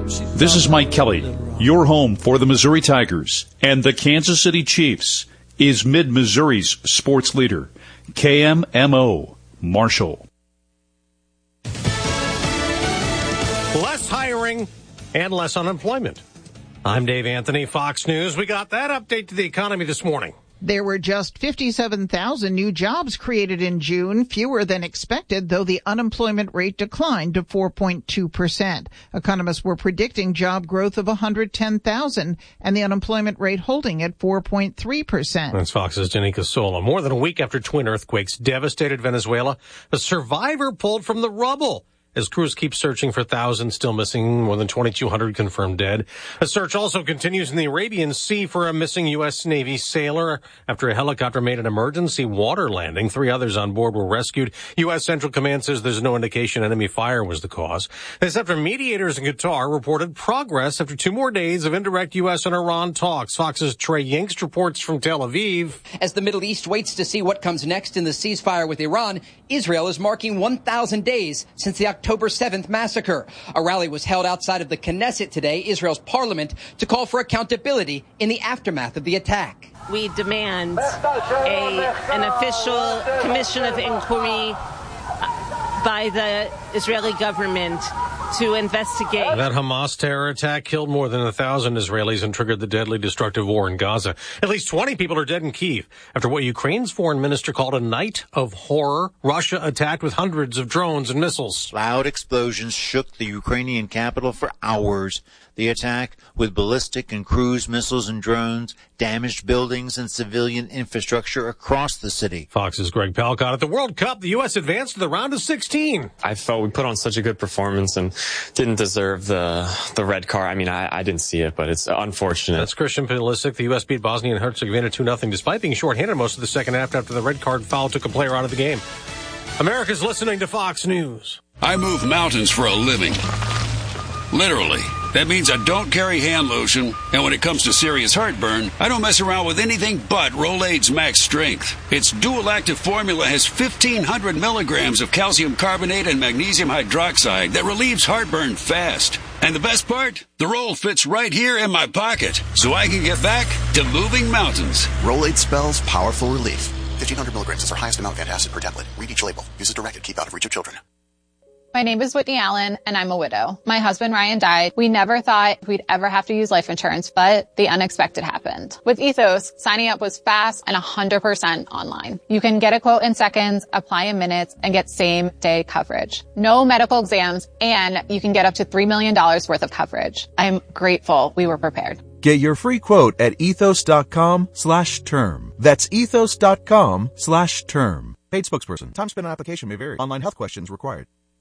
This is Mike Kelly. Your home for the Missouri Tigers and the Kansas City Chiefs is Mid-Missouri's sports leader, KMMO Marshall. Less hiring and less unemployment. I'm Dave Anthony, Fox News. We got that update to the economy this morning. There were just 57,000 new jobs created in June, fewer than expected, though the unemployment rate declined to 4.2%. Economists were predicting job growth of 110,000 and the unemployment rate holding at 4.3%. That's Fox's Janika Sola. More than a week after twin earthquakes devastated Venezuela, a survivor pulled from the rubble. As crews keep searching for thousands still missing, more than 2,200 confirmed dead. A search also continues in the Arabian Sea for a missing U.S. Navy sailor after a helicopter made an emergency water landing. 3 others on board were rescued. U.S. Central Command says there's no indication enemy fire was the cause. This after mediators in Qatar reported progress after 2 more days of indirect U.S. and Iran talks. Fox's Trey Yingst reports from Tel Aviv. As the Middle East waits to see what comes next in the ceasefire with Iran, Israel is marking 1,000 days since the October 7th massacre. A rally was held outside of the Knesset today, Israel's parliament, to call for accountability in the aftermath of the attack. We demand an official commission of inquiry by the Israeli government to investigate. That Hamas terror attack killed more than 1,000 Israelis and triggered the deadly destructive war in Gaza. At least 20 people are dead in Kyiv after what Ukraine's foreign minister called a night of horror. Russia attacked with hundreds of drones and missiles. Loud explosions shook the Ukrainian capital for hours. The attack, with ballistic and cruise missiles and drones, damaged buildings and civilian infrastructure across the city. Fox's Greg Palcott. At the World Cup, the U.S. advanced to the round of 16. I felt we put on such a good performance and didn't deserve the red card. I mean, I didn't see it, but it's unfortunate. That's Christian Pulisic. The U.S. beat Bosnia and Herzegovina 2-0, despite being shorthanded most of the second half after the red card foul took a player out of the game. America's listening to Fox News. I move mountains for a living. Literally. That means I don't carry hand lotion, and when it comes to serious heartburn, I don't mess around with anything but Rolaids Max Strength. Its dual-active formula has 1,500 milligrams of calcium carbonate and magnesium hydroxide that relieves heartburn fast. And the best part? The roll fits right here in my pocket, so I can get back to moving mountains. Rolaids spells powerful relief. 1,500 milligrams is our highest amount of antacid per tablet. Read each label. Use as directed. Keep out of reach of children. My name is Whitney Allen, and I'm a widow. My husband, Ryan, died. We never thought we'd ever have to use life insurance, but the unexpected happened. With Ethos, signing up was fast and 100% online. You can get a quote in seconds, apply in minutes, and get same-day coverage. No medical exams, and you can get up to $3 million worth of coverage. I'm grateful we were prepared. Get your free quote at ethos.com/term. That's ethos.com/term. Paid spokesperson. Time spent on application may vary. Online health questions required.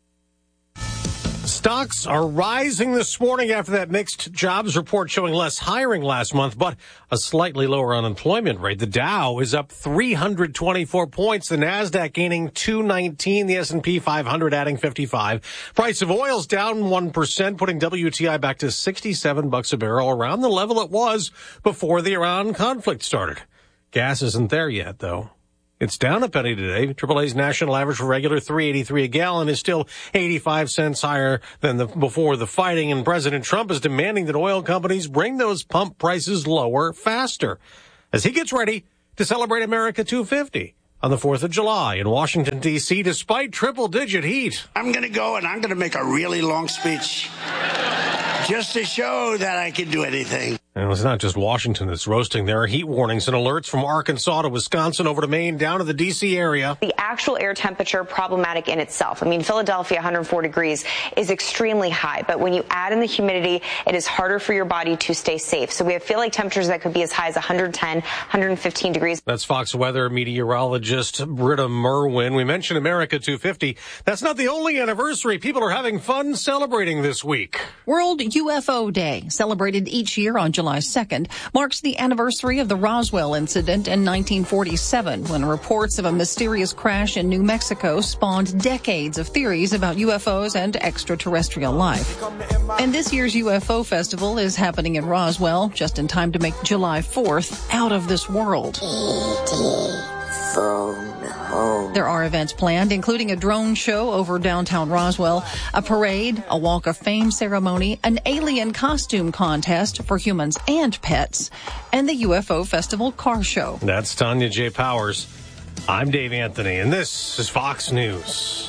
Stocks are rising this morning after that mixed jobs report showing less hiring last month, but a slightly lower unemployment rate. The Dow is up 324 points. The Nasdaq gaining 219. The S&P 500 adding 55. Price of oil's down 1%, putting WTI back to $67 a barrel, around the level it was before the Iran conflict started. Gas isn't there yet, though. It's down a penny today. AAA's national average for regular $3.83 a gallon is still 85 cents higher than before the fighting, and President Trump is demanding that oil companies bring those pump prices lower faster as he gets ready to celebrate America 250 on the 4th of July in Washington, D.C., despite triple-digit heat. I'm going to go and I'm going to make a really long speech just to show that I can do anything. And it's not just Washington that's roasting. There are heat warnings and alerts from Arkansas to Wisconsin over to Maine down to the D.C. area. The actual air temperature problematic in itself. I mean, Philadelphia, 104 degrees is extremely high. But when you add in the humidity, it is harder for your body to stay safe. So we have feel-like temperatures that could be as high as 110, 115 degrees. That's Fox weather meteorologist Britta Merwin. We mentioned America 250. That's not the only anniversary. People are having fun celebrating this week. World UFO Day, celebrated each year on July 2nd, marks the anniversary of the Roswell incident in 1947, when reports of a mysterious crash in New Mexico spawned decades of theories about UFOs and extraterrestrial life. And this year's UFO festival is happening in Roswell, just in time to make July 4th out of this world. phone home. There are events planned, including a drone show over downtown Roswell, a parade, a Walk of Fame ceremony, an alien costume contest for humans and pets, and the UFO Festival car show. That's Tanya J. Powers. I'm Dave Anthony, and this is Fox News.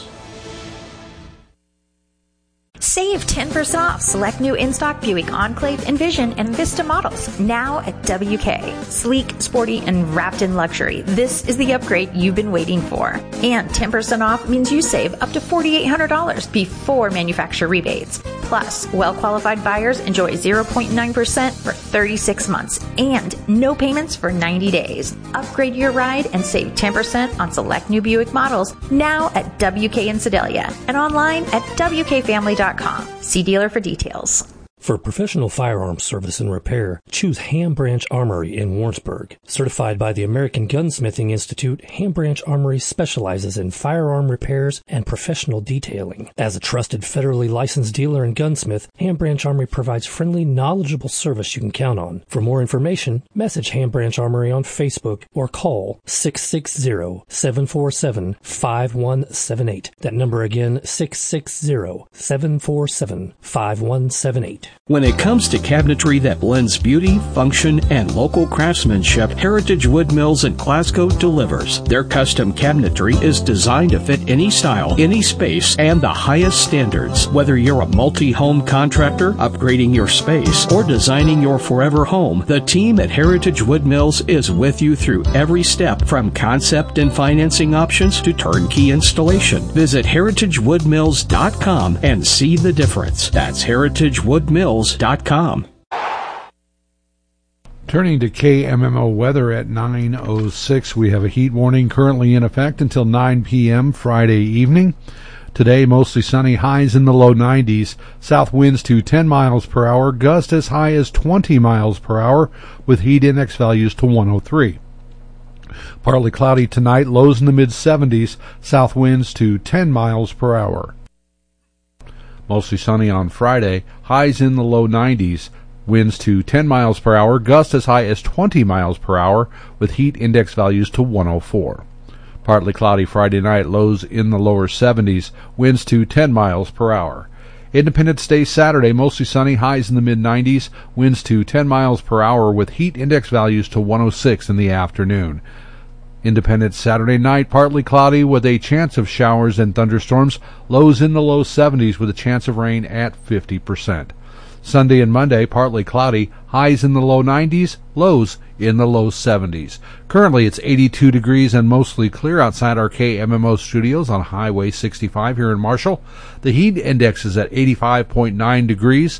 Save 10% off select new in-stock Buick Enclave, Envision, and Vista models now at WK. Sleek, sporty, and wrapped in luxury. This is the upgrade you've been waiting for. And 10% off means you save up to $4,800 before manufacturer rebates. Plus, well-qualified buyers enjoy 0.9% for 36 months and no payments for 90 days. Upgrade your ride and save 10% on select new Buick models now at WK in Sedalia and online at WKFamily.com. See dealer for details. For professional firearms service and repair, choose Ham Branch Armory in Warrensburg. Certified by the American Gunsmithing Institute, Ham Branch Armory specializes in firearm repairs and professional detailing. As a trusted federally licensed dealer and gunsmith, Ham Branch Armory provides friendly, knowledgeable service you can count on. For more information, message Ham Branch Armory on Facebook or call 660-747-5178. That number again, 660-747-5178. When it comes to cabinetry that blends beauty, function, and local craftsmanship, Heritage Wood Mills in Glasgow delivers. Their custom cabinetry is designed to fit any style, any space, and the highest standards. Whether you're a multi-home contractor, upgrading your space, or designing your forever home, the team at Heritage Wood Mills is with you through every step, from concept and financing options to turnkey installation. Visit heritagewoodmills.com and see the difference. That's heritagewoodmills.com. Turning to KMMO weather at 9:06, we have a heat warning currently in effect until 9 p.m. Friday evening. Today, mostly sunny, highs in the low 90s, south winds to 10 miles per hour, gusts as high as 20 miles per hour, with heat index values to 103. Partly cloudy tonight, lows in the mid-70s, south winds to 10 miles per hour. Mostly sunny on Friday, highs in the low 90s, winds to 10 miles per hour, gusts as high as 20 miles per hour, with heat index values to 104. Partly cloudy Friday night, lows in the lower 70s, winds to 10 miles per hour. Independence Day Saturday, mostly sunny, highs in the mid-90s, winds to 10 miles per hour, with heat index values to 106 in the afternoon. Independence Saturday night, partly cloudy with a chance of showers and thunderstorms, lows in the low 70s with a chance of rain at 50%. Sunday and Monday, partly cloudy, highs in the low 90s, lows in the low 70s. Currently, it's 82 degrees and mostly clear outside our KMMO studios on Highway 65 here in Marshall. The heat index is at 85.9 degrees,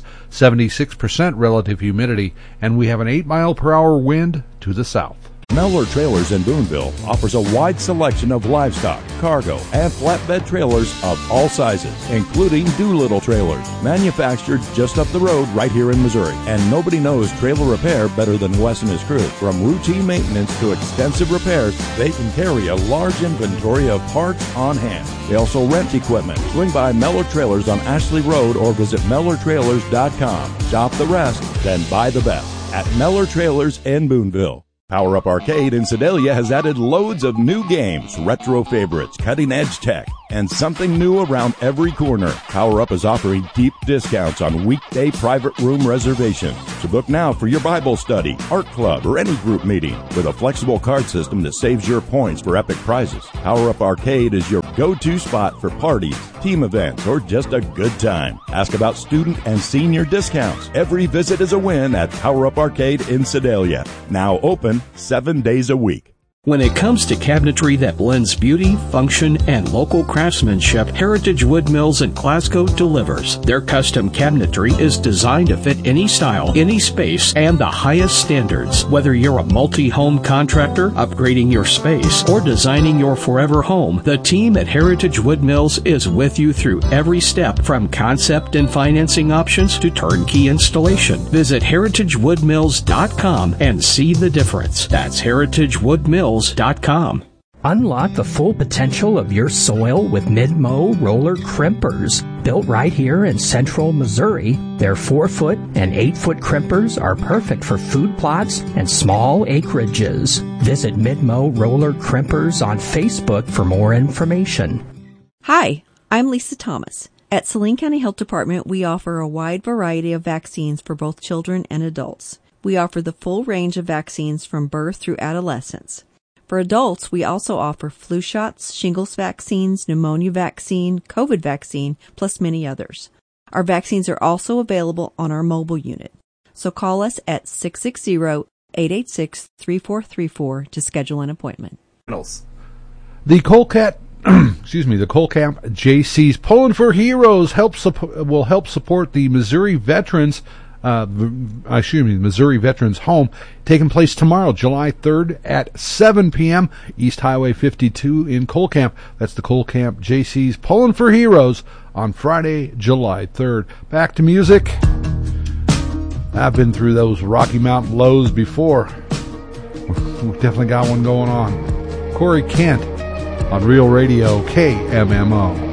76% relative humidity, and we have an 8-mile-per-hour wind to the south. Mellor Trailers in Boonville offers a wide selection of livestock, cargo, and flatbed trailers of all sizes, including Doolittle trailers, manufactured just up the road right here in Missouri. And nobody knows trailer repair better than Wes and his crew. From routine maintenance to extensive repairs, they can carry a large inventory of parts on hand. They also rent equipment. Swing by Mellor Trailers on Ashley Road or visit MellerTrailers.com. Shop the rest, then buy the best at Mellor Trailers in Boonville. Power Up Arcade in Sedalia has added loads of new games, retro favorites, cutting-edge tech, and something new around every corner. Power Up is offering deep discounts on weekday private room reservations. So book now for your Bible study, art club, or any group meeting with a flexible card system that saves your points for epic prizes. Power Up Arcade is your go-to spot for parties, team events, or just a good time. Ask about student and senior discounts. Every visit is a win at Power Up Arcade in Sedalia. Now open 7 days a week. When it comes to cabinetry that blends beauty, function, and local craftsmanship, Heritage Wood Mills in Glasgow delivers. Their custom cabinetry is designed to fit any style, any space, and the highest standards. Whether you're a multi-home contractor, upgrading your space, or designing your forever home, the team at Heritage Wood Mills is with you through every step, from concept and financing options to turnkey installation. Visit heritagewoodmills.com and see the difference. That's heritagewoodmills.com. Unlock the full potential of your soil with Mid-Mow roller crimpers. built right here in central Missouri. Their 4-foot and 8-foot crimpers are perfect for food plots and small acreages. Visit Midmo Roller Crimpers on Facebook for more information. Hi, I'm Lisa Thomas. At Saline County Health Department, we offer a wide variety of vaccines for both children and adults. We offer the full range of vaccines from birth through adolescence. For adults, we also offer flu shots, shingles vaccines, pneumonia vaccine, COVID vaccine, plus many others. Our vaccines are also available on our mobile unit. So call us at 660-886-3434 to schedule an appointment. The Colcamp JC's Pulling for Heroes will help support the Missouri Veterans Missouri Veterans Home, taking place tomorrow, July 3rd at 7 p.m. East Highway 52 in Colcamp. That's the Colcamp JC's Pulling for Heroes on Friday, July 3rd. Back to music. I've been through those Rocky Mountain lows before. We've definitely got one going on. Corey Kent on Real Radio KMMO.